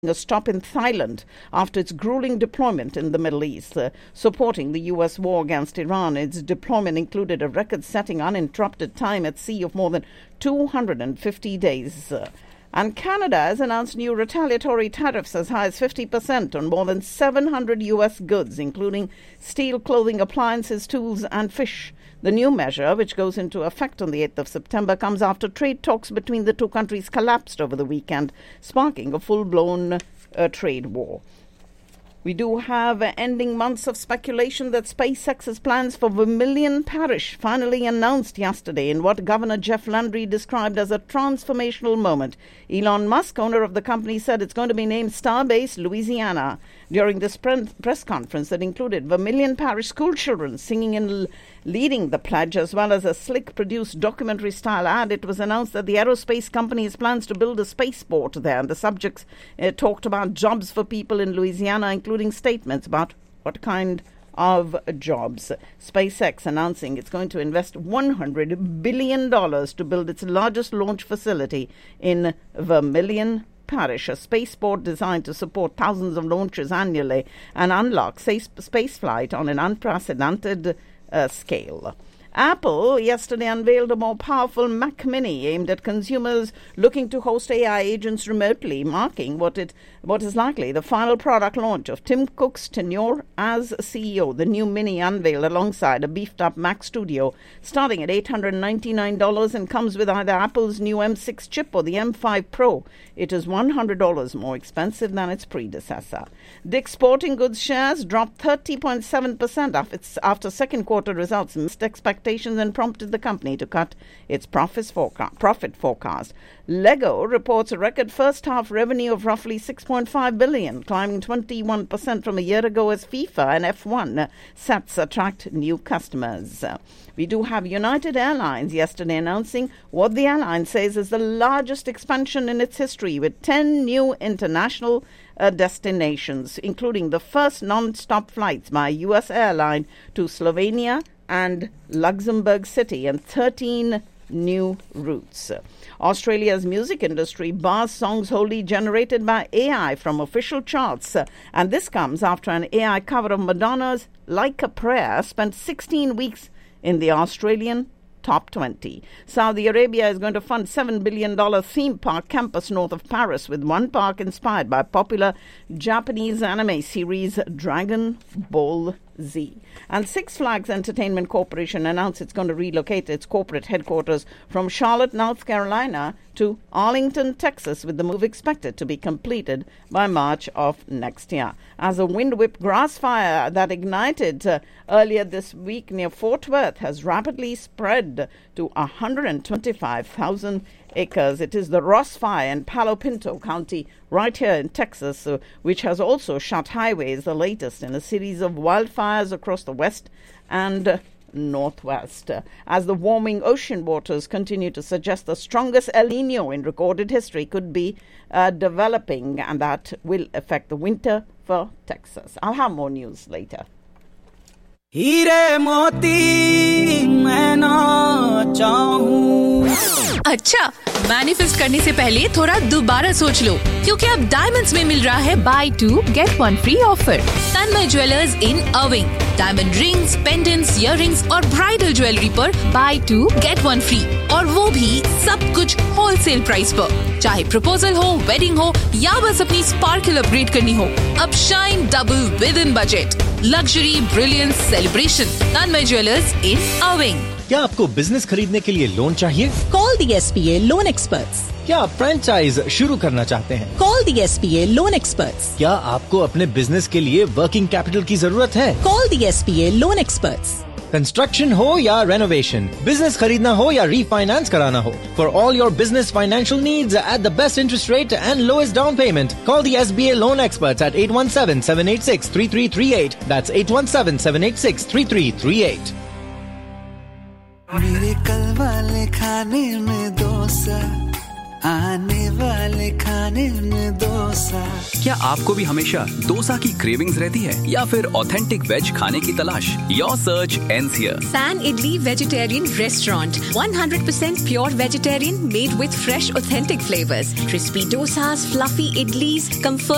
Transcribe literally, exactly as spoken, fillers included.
a stop in Thailand after its grueling deployment in the Middle East, uh, supporting the U S war against Iran. Its deployment included a record-setting uninterrupted time at sea of more than two hundred fifty days. Uh, and Canada has announced new retaliatory tariffs as high as fifty percent on more than seven hundred U S goods, including steel, clothing, appliances, tools and fish. The new measure, which goes into effect on the eighth of September, comes after trade talks between the two countries collapsed over the weekend, sparking a full-blown uh, trade war. We do have uh, ending months of speculation that SpaceX's plans for Vermilion Parish finally announced yesterday in what Governor Jeff Landry described as a transformational moment. Elon Musk, owner of the company, said it's going to be named Starbase Louisiana. During this pre- press conference that included Vermilion Parish school children singing and l- leading the pledge, as well as a slick-produced documentary-style ad, it was announced that the aerospace company has plans to build a spaceport there. And the subjects uh, talked about jobs for people in Louisiana, including statements about what kind of jobs. SpaceX announcing it's going to invest one hundred billion dollars to build its largest launch facility in Vermilion Parish, a spaceport designed to support thousands of launches annually and unlock safe spaceflight on an unprecedented uh, scale. Apple yesterday unveiled a more powerful Mac Mini aimed at consumers looking to host A I agents remotely, marking what it what is likely the final product launch of Tim Cook's tenure as C E O. The new Mini unveiled alongside a beefed-up Mac Studio starting at eight hundred ninety-nine dollars and comes with either Apple's new M six chip or the M five Pro. It is one hundred dollars more expensive than its predecessor. Dick's Sporting Goods shares dropped thirty point seven percent after second quarter results missed expectations and prompted the company to cut its profits forecast, profit forecast. Lego reports a record first half revenue of roughly six point five billion dollars, climbing twenty-one percent from a year ago as FIFA and F one sets attract new customers. We do have United Airlines yesterday announcing what the airline says is the largest expansion in its history, with ten new international uh, destinations, including the first non-stop flights by a U S airline to Slovenia and Luxembourg City, and thirteen new routes. Australia's music industry bars songs wholly generated by A I from official charts, and this comes after an A I cover of Madonna's Like a Prayer spent sixteen weeks in the Australian top twenty. Saudi Arabia is going to fund seven billion dollars theme park campus north of Paris, with one park inspired by popular Japanese anime series Dragon Ball Z. And Six Flags Entertainment Corporation announced it's going to relocate its corporate headquarters from Charlotte, North Carolina to Arlington, Texas, with the move expected to be completed by March of next year. As a wind-whipped grass fire that ignited uh, earlier this week near Fort Worth has rapidly spread to one hundred twenty-five thousand acres. It is the Ross Fire in Palo Pinto County, right here in Texas, uh, which has also shut highways, the latest in a series of wildfires across the west and uh, northwest. Uh, as the warming ocean waters continue to suggest the strongest El Nino in recorded history could be uh, developing, and that will affect the winter for Texas. I'll have more news later. हीरे मोती मैं ना चाहूं। अच्छा, manifest करने से पहले थोड़ा दोबारा सोच लो, क्योंकि अब डायमंड्स में मिल रहा है by to get one free offer. Tanmay jewellers in अर्विंग, diamond rings, pendants, earrings और ब्राइडल ज्वेलरी पर by to get one free, और वो भी सब कुछ होलसेल प्राइस पर। चाहे प्रपोजल हो, वेडिंग हो या बस अपनी स्पार्कल अपग्रेड करनी हो, अब shine double with in budget. Luxury, brilliance, celebration. Tanmay jewellers इन अर्विंग। क्या आपको बिजनेस खरीदने के लिए लोन चाहिए? Call the S B A Loan Experts. क्या आप फ्रेंचाइज शुरू करना चाहते हैं? Call the S B A Loan Experts. क्या आपको अपने बिजनेस के लिए वर्किंग कैपिटल की जरूरत है? Call the S B A Loan Experts. Construction हो या रेनोवेशन, बिजनेस खरीदना हो या रीफाइनेंस कराना हो, for all your business financial needs at the best interest rate and lowest down payment, call the S B A Loan Experts at eight one seven, seven eight six, three three three eight. That's eight one seven, seven eight six, three three three eight. मेरे कल वाले खाने में डोसा, आने वाले खाने में डोसा। क्या आपको भी हमेशा डोसा की क्रेविंग्स रहती है या फिर ऑथेंटिक वेज खाने की तलाश? Your search ends here. San Idli Vegetarian Restaurant, one hundred percent pure vegetarian, made with fresh authentic flavors. Crispy dosas, fluffy idlis, comfort